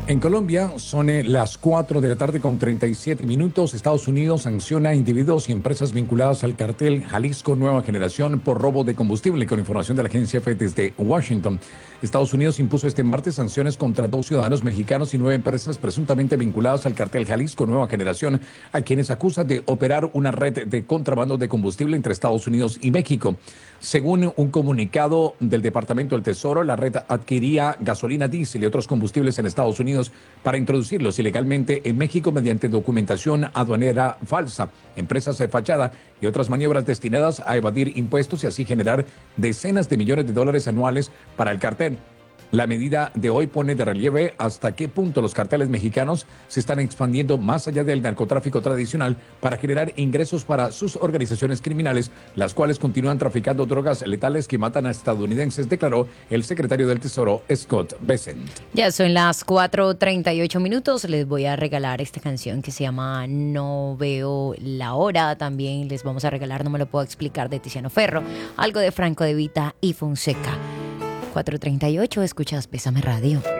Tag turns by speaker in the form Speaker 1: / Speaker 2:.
Speaker 1: En Colombia son las 4 de la tarde con 37 minutos. Estados Unidos sanciona a individuos y empresas vinculadas al cartel Jalisco Nueva Generación por robo de combustible. Con información de la agencia EFE desde Washington, Estados Unidos impuso este martes sanciones contra 2 ciudadanos mexicanos y 9 empresas presuntamente vinculadas al cartel Jalisco Nueva Generación, a quienes acusa de operar una red de contrabando de combustible entre Estados Unidos y México. Según un comunicado del Departamento del Tesoro, la red adquiría gasolina, diésel y otros combustibles en Estados Unidos para introducirlos ilegalmente en México mediante documentación aduanera falsa, empresas de fachada y otras maniobras destinadas a evadir impuestos y así generar decenas de millones de dólares anuales para el cartel. La medida de hoy pone de relieve hasta qué punto los carteles mexicanos se están expandiendo más allá del narcotráfico tradicional para generar ingresos para sus organizaciones criminales, las cuales continúan traficando drogas letales que matan a estadounidenses, declaró el secretario del Tesoro, Scott Bessent.
Speaker 2: Ya son las 4:38 minutos. Les voy a regalar esta canción que se llama No Veo la Hora. También les vamos a regalar No Me Lo Puedo Explicar de Tiziano Ferro, algo de Franco De Vita y Fonseca. 4:38, escuchas Bésame Radio.